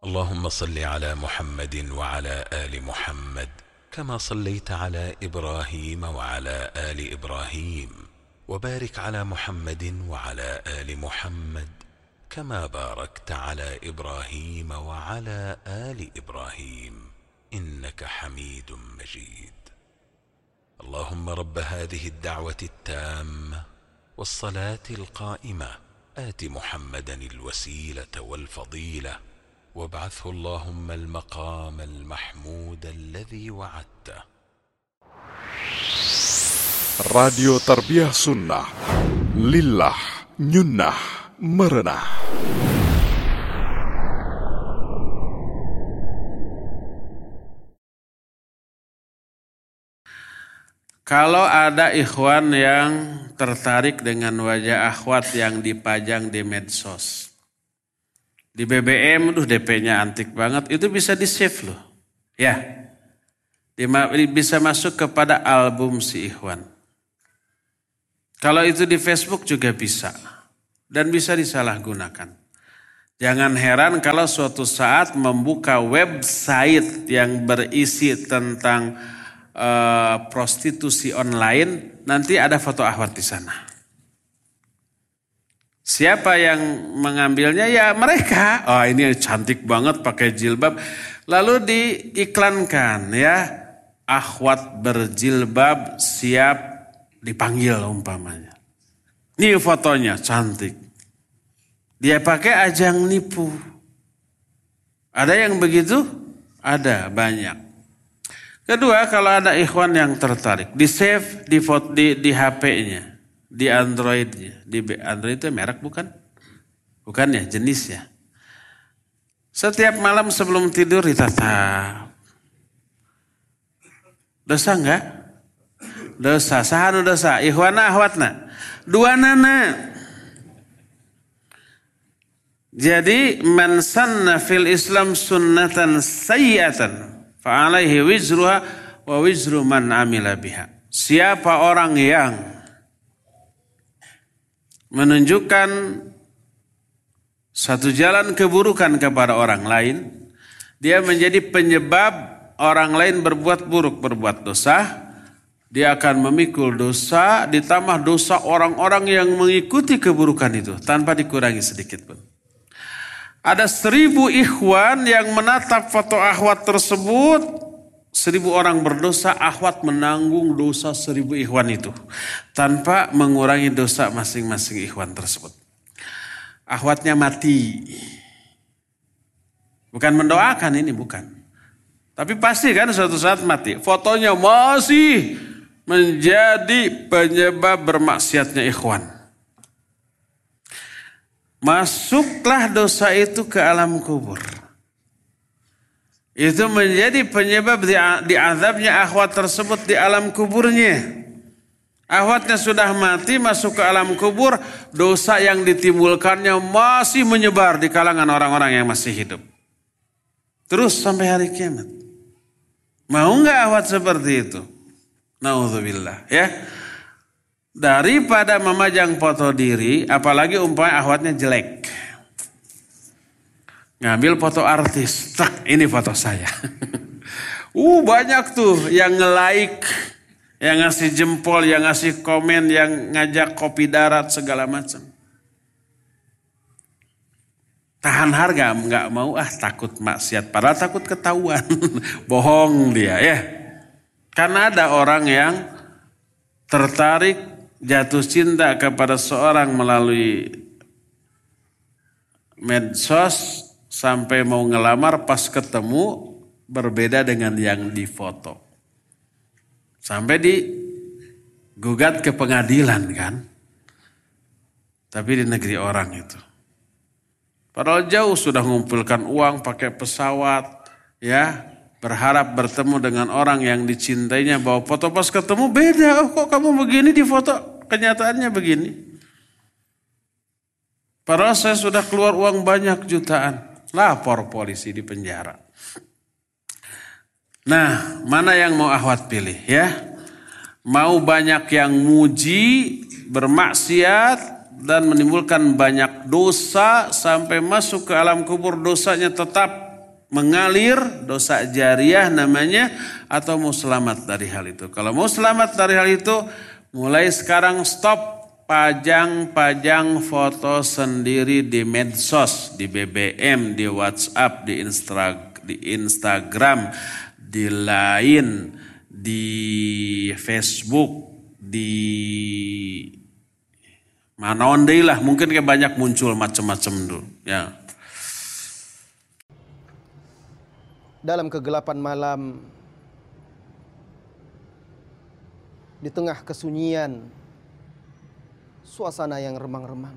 اللهم صل على محمد وعلى آل محمد كما صليت على إبراهيم وعلى آل إبراهيم وبارك على محمد وعلى آل محمد كما باركت على إبراهيم وعلى آل إبراهيم إنك حميد مجيد. اللهم رب هذه الدعوة التامة والصلاة القائمة آت محمدا الوسيلة والفضيلة وابعثه اللهم المقام المحمود الذي وعدته. Radio Tarbiyah Sunnah Lillah Nyunnah Merenah. Kalau ada ikhwan yang tertarik dengan wajah akhwat yang dipajang di medsos, di BBM, DP-nya antik banget, itu bisa di-save loh. Ya, bisa masuk kepada album si ikhwan. Kalau itu di Facebook juga bisa. Dan bisa disalahgunakan. Jangan heran kalau suatu saat membuka website yang berisi tentang prostitusi online, nanti ada foto akhwat di sana. Siapa yang mengambilnya? Ya mereka. Oh ini cantik banget pakai jilbab. Lalu diiklankan ya, akhwat berjilbab siap dipanggil umpamanya. Ini fotonya cantik. Dia pakai ajang nipu. Ada yang begitu? Ada, banyak. Kedua, kalau ada ikhwan yang tertarik, di save di HP-nya. Di Android-nya. Di Android itu merek bukan? Bukan ya, jenis ya. Setiap malam sebelum tidur ditatap. Dosa enggak? Dosa. Sahanu dosa. Ikhwana ahwatna. Dua nana. Jadi man sanna fil Islam sunnatan sayyatan fa'alaihi wizruha wa wizru man amila biha. Siapa orang yang menunjukkan satu jalan keburukan kepada orang lain, dia menjadi penyebab orang lain berbuat buruk, berbuat dosa, dia akan memikul dosa, ditambah dosa orang-orang yang mengikuti keburukan itu, tanpa dikurangi sedikit pun. Ada 1000 ikhwan yang menatap foto akhwat tersebut, 1000 orang berdosa, akhwat menanggung dosa 1000 ikhwan itu tanpa mengurangi dosa masing-masing ikhwan tersebut. Akhwatnya mati. Bukan mendoakan ini, bukan. Tapi pasti kan suatu saat mati. Fotonya masih menjadi penyebab bermaksiatnya ikhwan. Masuklah dosa itu ke alam kubur. Itu menjadi penyebab diazabnya akhwat tersebut di alam kuburnya. Akhwatnya sudah mati, masuk ke alam kubur, dosa yang ditimbulkannya masih menyebar di kalangan orang-orang yang masih hidup. Terus sampai hari kiamat. Mau enggak akhwat seperti itu? Naudzubillah ya. Daripada memajang foto diri, apalagi umpamanya akhwatnya jelek. Ngambil foto artis, tak ini foto saya. Banyak tuh yang nge-like, yang ngasih jempol, yang ngasih komen, yang ngajak kopi darat segala macam. Tahan harga, nggak mau takut maksiat, padahal takut ketahuan. Bohong dia ya. Karena ada orang yang tertarik jatuh cinta kepada seorang melalui medsos, sampai mau ngelamar, pas ketemu berbeda dengan yang difoto. Sampai digugat ke pengadilan kan. Tapi di negeri orang itu. Padahal jauh sudah mengumpulkan uang pakai pesawat. Ya, berharap bertemu dengan orang yang dicintainya. Bawa foto, pas ketemu beda. Kok kamu begini di foto? Kenyataannya begini. Padahal saya sudah keluar uang banyak jutaan. Lapor polisi di penjara. Nah, mana yang mau akhwat pilih ya? Mau banyak yang muji, bermaksiat, dan menimbulkan banyak dosa sampai masuk ke alam kubur, dosanya tetap mengalir, dosa jariah namanya, atau mau selamat dari hal itu. Kalau mau selamat dari hal itu, mulai sekarang stop pajang-pajang foto sendiri di medsos, di BBM, di WhatsApp, di Instagram, di Line, di Facebook, di mana ondei lah, mungkin kayak banyak muncul macam-macam dulu ya. Dalam kegelapan malam, di tengah kesunyian, suasana yang remang-remang,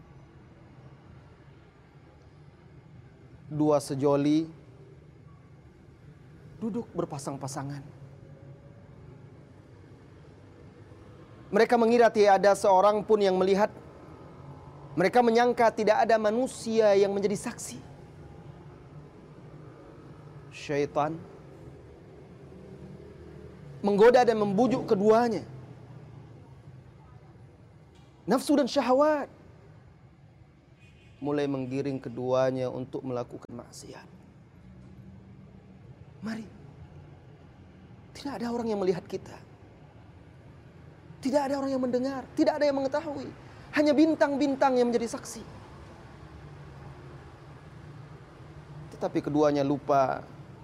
dua sejoli duduk berpasang-pasangan. Mereka mengira tidak ada seorang pun yang melihat. Mereka menyangka tidak ada manusia yang menjadi saksi. Syaitan menggoda dan membujuk keduanya. Nafsu dan syahwat mulai menggiring keduanya untuk melakukan maksiat. Mari, tidak ada orang yang melihat kita. Tidak ada orang yang mendengar, tidak ada yang mengetahui. Hanya bintang-bintang yang menjadi saksi. Tetapi keduanya lupa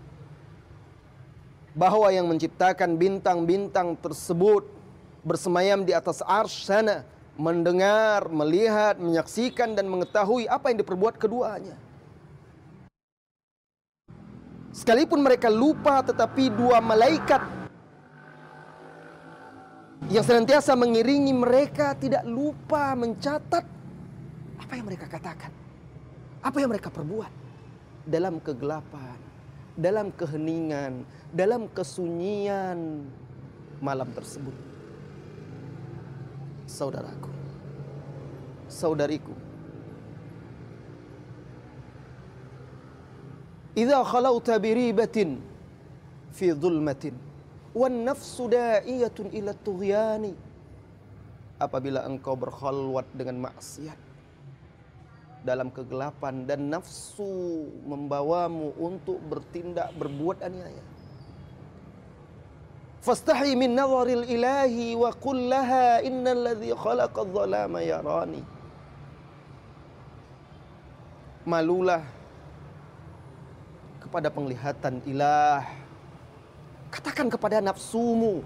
bahwa yang menciptakan bintang-bintang tersebut bersemayam di atas arsy sana, mendengar, melihat, menyaksikan dan mengetahui apa yang diperbuat keduanya. Sekalipun mereka lupa, tetapi dua malaikat yang senantiasa mengiringi mereka tidak lupa mencatat apa yang mereka katakan, apa yang mereka perbuat dalam kegelapan, dalam keheningan, dalam kesunyian malam tersebut. Saudaraku, saudariku, idza khalauta biribatin fi dhulmatin wan nafsu da'iyatun ila tughyani, apabila engkau berkhalwat dengan maksiat dalam kegelapan dan nafsu membawamu untuk bertindak berbuat aniaya, fastahi min nazaril ilahi wa qul laha innal ladzi khalaqadh dhalama yarani. Malulah kepada penglihatan ilah. Katakan kepada nafsumu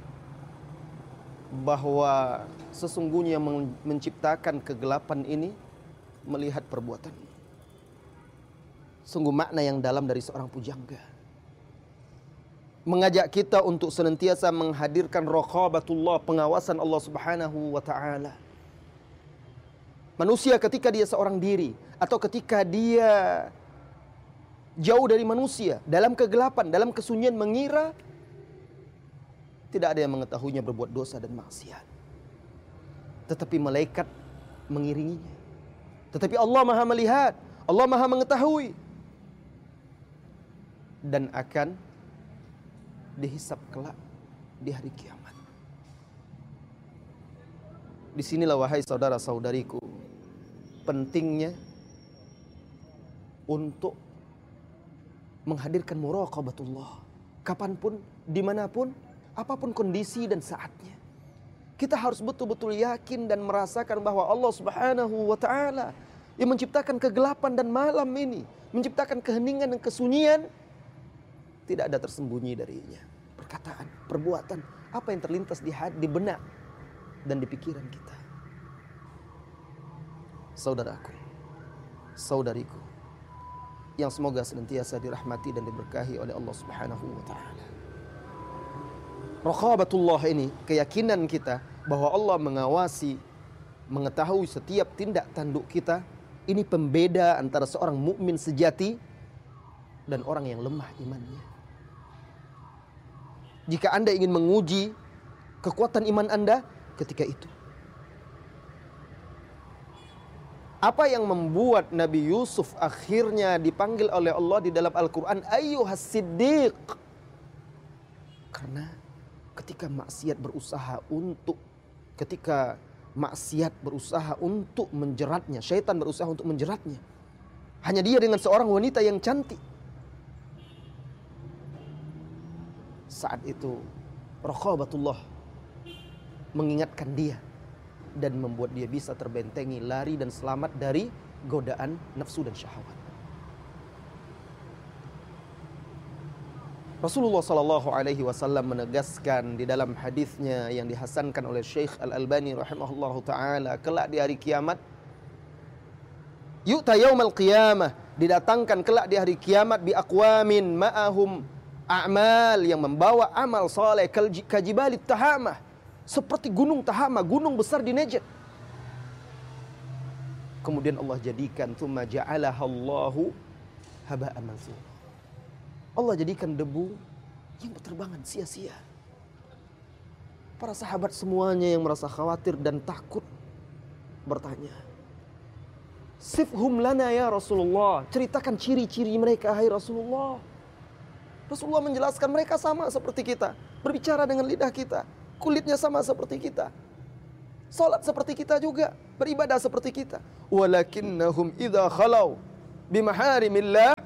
bahwa sesungguhnya yang menciptakan kegelapan ini melihat perbuatanmu. Sungguh makna yang dalam dari seorang pujangga. Mengajak kita untuk senantiasa menghadirkan raqabatullah, pengawasan Allah Subhanahu wa taala. Manusia ketika dia seorang diri atau ketika dia jauh dari manusia, dalam kegelapan, dalam kesunyian, mengira tidak ada yang mengetahuinya berbuat dosa dan maksiat. Tetapi malaikat mengiringinya. Tetapi Allah Maha melihat, Allah Maha mengetahui. Dan akan dihisab kelak di hari kiamat. Disinilah wahai saudara-saudariku, pentingnya untuk menghadirkan muraqabatullah. Kapanpun, dimanapun, apapun kondisi dan saatnya. Kita harus betul-betul yakin dan merasakan bahwa Allah Subhanahu wa ta'ala yang menciptakan kegelapan dan malam ini, menciptakan keheningan dan kesunyian, tidak ada tersembunyi darinya. Perkataan, perbuatan, apa yang terlintas di hati, di benak dan di pikiran kita. Saudaraku, saudariku, yang semoga senantiasa dirahmati dan diberkahi oleh Allah Subhanahu wa taala. Raqabatullah ini, keyakinan kita bahwa Allah mengawasi, mengetahui setiap tindak tanduk kita, ini pembeda antara seorang mukmin sejati dan orang yang lemah imannya. Jika Anda ingin menguji kekuatan iman Anda ketika itu, apa yang membuat Nabi Yusuf akhirnya dipanggil oleh Allah di dalam Al-Quran ayyuhas siddiq? Karena ketika maksiat berusaha untuk menjeratnya, syaitan berusaha untuk menjeratnya. Hanya dia dengan seorang wanita yang cantik, Saat itu raqabatullah mengingatkan dia dan membuat dia bisa terbentengi, lari dan selamat dari godaan nafsu dan syahwat. Rasulullah SAW menegaskan di dalam hadisnya yang dihasankan oleh Syekh Al-Albani rahimahullahu taala, kelak di hari kiamat, yu'ta yaumal qiyamah, didatangkan kelak di hari kiamat bi aqwamin ma'ahum a'mal, yang membawa amal saleh kajibalit tahamah, seperti gunung Tahama, gunung besar di Najd. Kemudian Allah jadikan tsumma ja'alahallahu haba'an mansura. Allah jadikan debu yang berterbangan sia-sia. Para sahabat semuanya yang merasa khawatir dan takut bertanya, "Sifhum lana ya Rasulullah." Ceritakan ciri-ciri mereka, hai Rasulullah. Rasulullah menjelaskan mereka sama seperti kita, berbicara dengan lidah kita, kulitnya sama seperti kita, salat seperti kita juga, beribadah seperti kita. Walakinnahum idza khalau bimaharimillah